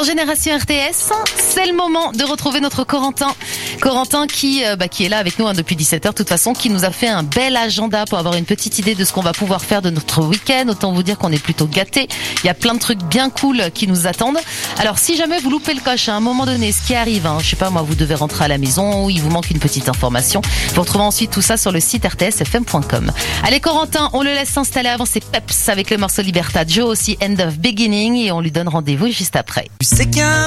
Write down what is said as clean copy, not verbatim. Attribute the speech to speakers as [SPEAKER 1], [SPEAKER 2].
[SPEAKER 1] Sur Génération RTS, c'est le moment de retrouver notre Corentin. Corentin qui est là avec nous depuis 17h, de toute façon, qui nous a fait un bel agenda pour avoir une petite idée de ce qu'on va pouvoir faire de notre week-end. Autant vous dire qu'on est plutôt gâtés. Il y a plein de trucs bien cool qui nous attendent. Alors, si jamais vous loupez le coche à un moment donné, ce qui arrive, je sais pas moi, vous devez rentrer à la maison, ou il vous manque une petite information, vous retrouvez ensuite tout ça sur le site rtsfm.com. Allez Corentin, on le laisse s'installer avant ses peps avec le morceau Libertad, Joe aussi End of Beginning, et on lui donne rendez-vous juste après.